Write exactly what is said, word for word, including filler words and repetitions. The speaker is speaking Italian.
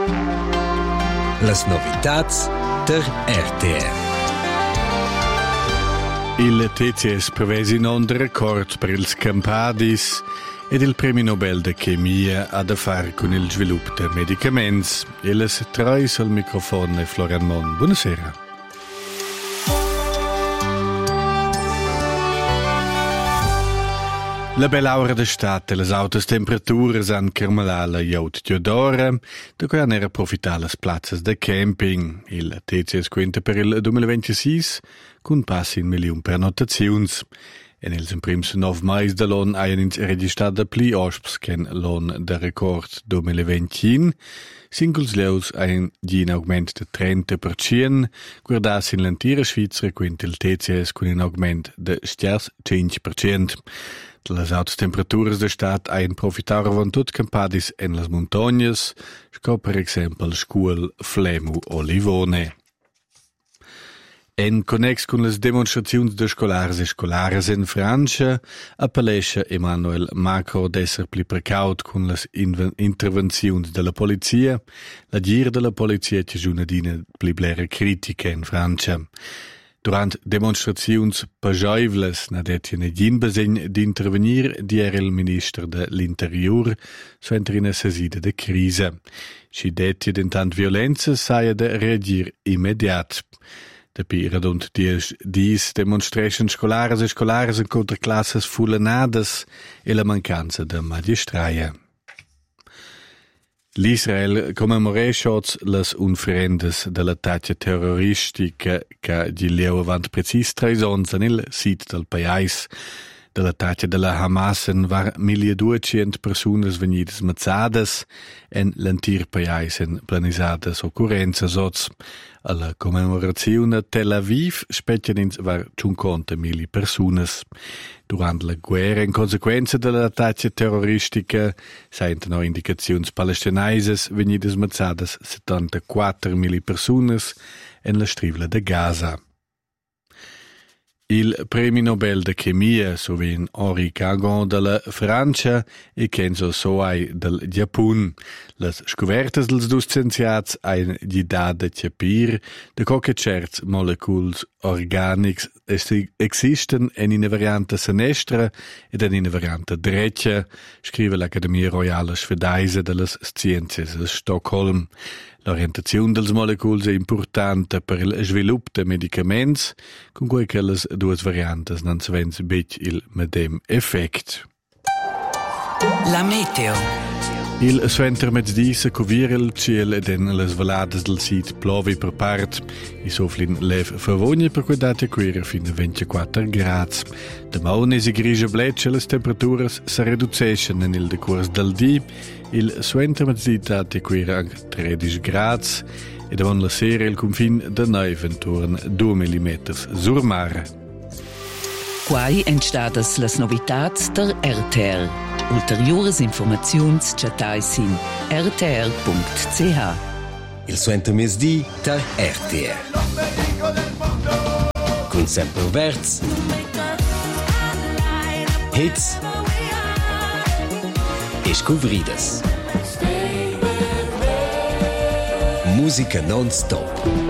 Las novitats der R T R. Il T C S prevesi non de record per ils campadis ed il premio Nobel de chemia ha da fare con il sviluppo di medicamenti. E le treis al microfono Florian Mon. Buonasera. La bella ora d'estate, le alte temperature han carmelà la jaut d'ora, da cui hanno approfittato le piazze de camping. Il T C S quinta per il duemilaventisei, con passi in milioni prenotazioni. E nels prims nove mais dell'on hanno registrato pli osps che l'on da record duemilaventuno, singles leus ein di un augment de trenta per cento, guardas in l'intera Svizzera, quindi il T C S con un augment de stiers cinque per cento. Les altas temperaturas da stat ein profitare von tut campadis en las montagnas, sco per exempel Scuol Flemu o Livone. En connex con les demonstraziuns de scolars e scolares in Francia, appellescha Emmanuel Macron d'esser pli precaut con les intervenziuns de la polizia, la dir de la polizia c'è giunadina pli blera critica in Francia. Durant demonstraziuns pajoivles na detja negin besegn di intervenir dier il minister de l'interior suenter ina sesida de crisa. Si detja d'intant violenza saia de reagir immediat. Dapi radunt dies, dies demonstration scolares e scolares en contra classes fullenades e la mancanza de magistraia. L'Israel commemorescha las unfrendes dell'attacco terroristico che gi leu avant precis tres ons nel sit del pais. Dell'attacco della Hamas var milleduecento personas venidas mazzadas en l'antir pais en planisades occurrenzas oz. Alla commemorazione a Tel Aviv spetjanins var cinquantamila personas. Durant la guerra, in conseguenza dell'attacco terroristica, saintano indicazioni palestinaises venidas mazzadas settantaquattromila personas en la strivla de Gaza. Il premio Nobel de chemia sovin Henri Cagon della Francia e Kenzo Soai del Giappun. Las scovertas dels dus scienziats ein gida de capir de coche certs moleculs organics existen en in variante senestra ed en in variante dreccia, scrive l'Accademia Royale Svedese delle Sciences de Stockholm. L'orientazione dels moleculs è importante per il sviluppo de medicaments, con cui quelles duas variantes non svens bec il medem effect. La meteo. Il suenter mezzdi se covira il ciel ed en les valades del sit plovi per part. I soflin lev favogna per cui date quera fino a ventiquattro gradi. Demà si grigia bleccia le temperaturas si reducescen en il decurs del di. Il suenter mezzdi date quera anche tredici gradi e davon la sera il confin de neve intorno due millimetri sur mare. Quai entstadas las novitats der R T R. Ulteriores informaziuns chatai sin r t r punct c h. Il suenter mesdi der R T R. Con sempre verts. Hits. E scovridas. Musica non-stop.